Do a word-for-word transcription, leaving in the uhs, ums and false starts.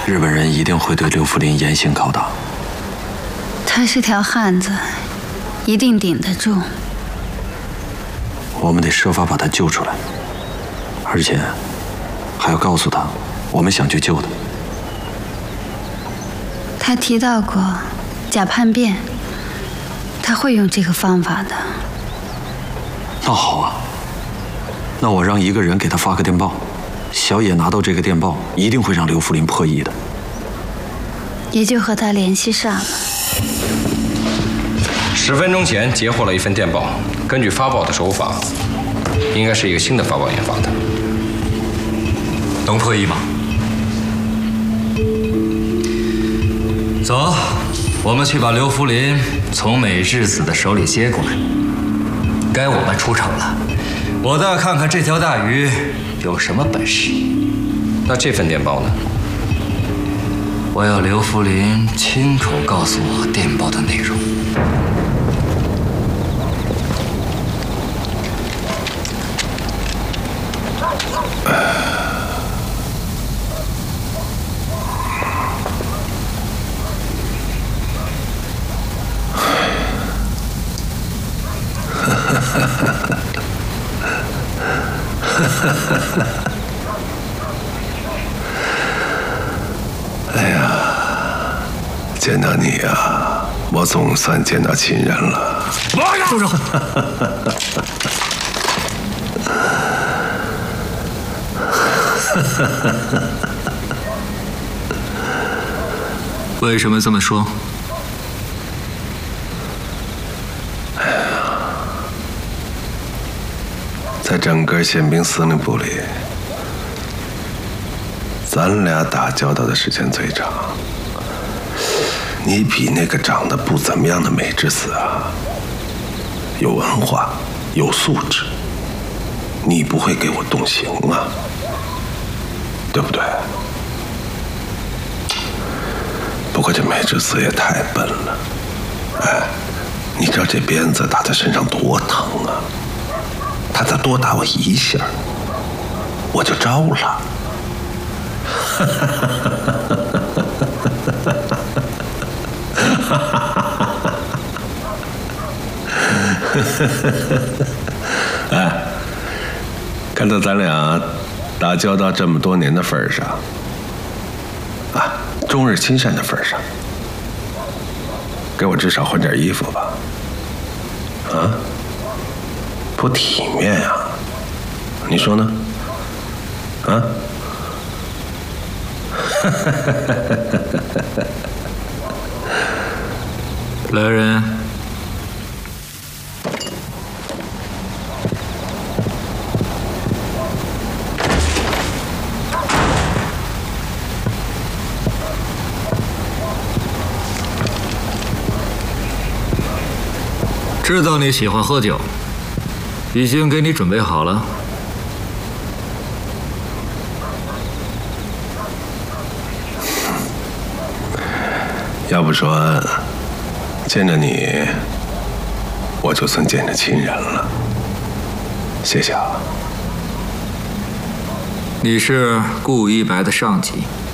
日本人一定会对刘福林严刑拷打。 他是条汉子，一定顶得住。 我们得设法把他救出来，而且还要告诉他，我们想去救他。 他提到过假叛变，他会用这个方法的。 那好啊，那我让一个人给他发个电报，小野拿到这个电报，一定会让刘福林破译的。 也就和他联系上了。 十分钟前截获了一份电报，根据发报的手法，应该是一个新的发报员发的。 能破译吗？走，我们去把刘福林从美智子的手里接过来。该我们出城了，我倒要看看这条大鱼有什么本事。 那这份电报呢？ 我要刘福林亲口告诉我电报的内容。 哎呀，见到你呀，我总算见到亲人了。 住手！为什么这么说？ 在整个宪兵司令部里，咱俩打交道的时间最长。你比那个长得不怎么样的美智子啊，有文化，有素质。你不会给我动刑啊，对不对？不过这美智子也太笨了，哎，你知道这鞭子打在身上多疼啊！他再多打我一下，我就招了。哎，看到咱俩打交道这么多年的份上，啊，中日亲善的份上，给我至少换件衣服吧，啊，不体面呀，你说呢？啊？ 来人！知道你喜欢喝酒，已经给你准备好了。 要不说见着你，我就算见着亲人了。谢谢啊。 你是顾一白的上级。